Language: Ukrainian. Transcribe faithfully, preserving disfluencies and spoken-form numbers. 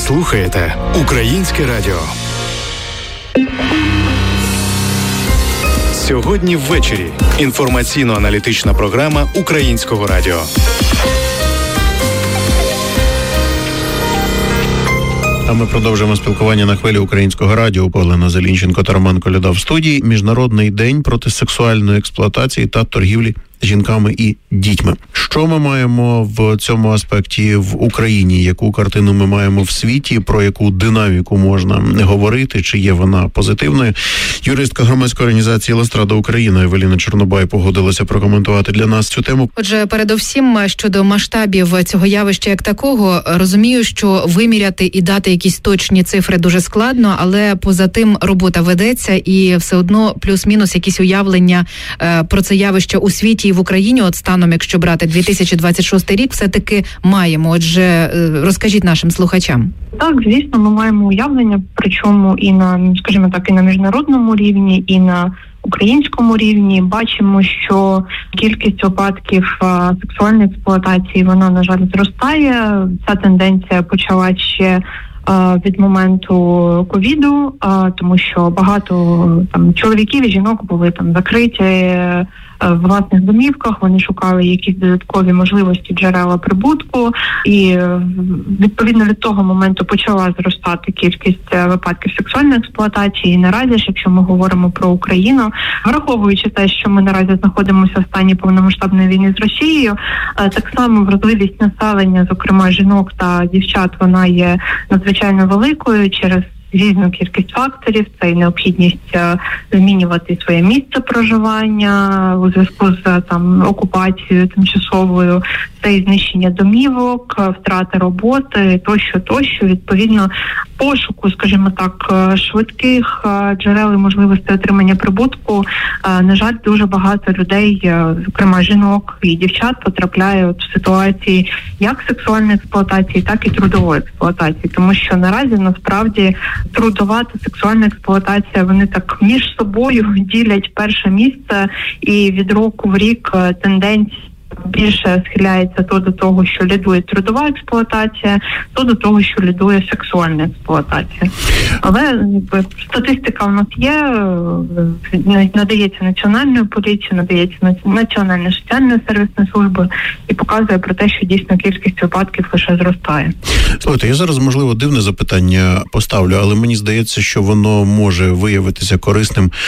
слухаєте Українське радіо. Сьогодні ввечері. Інформаційно-аналітична програма Українського радіо. А ми продовжуємо спілкування на хвилі Українського радіо. Олена Зелінченко та Роман Коляда в студії. Міжнародний день проти сексуальної експлуатації та торгівлі жінками і дітьми. Що ми маємо в цьому аспекті в Україні? Яку картину ми маємо в світі? Про яку динаміку можна говорити? Чи є вона позитивною? Юристка громадської організації «Ластрада Україна» Евеліна Чорнобай погодилася прокоментувати для нас цю тему. Отже, передовсім щодо масштабів цього явища як такого, розумію, що виміряти і дати якісь точні цифри дуже складно, але поза тим робота ведеться і все одно плюс-мінус якісь уявлення е, про це явище у світі і в Україні, от станом, якщо брати дві тисячі двадцять шостий рік, все-таки маємо. Отже, розкажіть нашим слухачам. Так, звісно, ми маємо уявлення, причому і на, скажімо так, і на міжнародному рівні, і на українському рівні. Бачимо, що кількість випадків а, сексуальної експлуатації, вона, на жаль, зростає. Ця тенденція почала ще а, від моменту ковіду, а, тому що багато там чоловіків і жінок були там закриті в власних домівках, вони шукали якісь додаткові можливості, джерела прибутку, і відповідно від того моменту почала зростати кількість випадків сексуальної експлуатації. І наразі ж, якщо ми говоримо про Україну, враховуючи те, що ми наразі знаходимося в стані повномасштабної війни з Росією, так само вразливість населення, зокрема жінок та дівчат, вона є надзвичайно великою через різну кількість факторів. Це і необхідність змінювати своє місце проживання у зв'язку з там окупацією тимчасовою, це і знищення домівок, втрата роботи, тощо, тощо. Відповідно, пошуку, скажімо так, швидких джерел і можливостей отримання прибутку, на жаль, дуже багато людей, зокрема жінок і дівчат, потрапляють в ситуації як сексуальної експлуатації, так і трудової експлуатації. Тому що наразі, насправді, трудова та сексуальна експлуатація, вони так між собою ділять перше місце, і від року в рік тенденція більше схиляється то до того, що лідує трудова експлуатація, то до того, що лідує сексуальна експлуатація. Але якби, статистика у нас є, надається Національною поліцією, надається Національною соціальною сервісною службою і показує про те, що дійсно кількість випадків лише зростає. Слухайте, я зараз, можливо, дивне запитання поставлю, але мені здається, що воно може виявитися корисним